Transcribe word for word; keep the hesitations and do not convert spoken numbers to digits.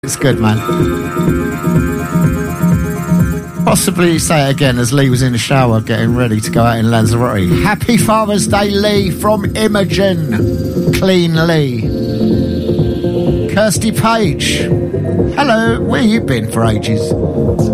It's good, man. Possibly say it again as Lee was in the shower getting ready to go out in Lanzarote. Happy Father's Day, Lee, from Imogen. Clean Lee. Kirsty Page. Hello, where you been for ages?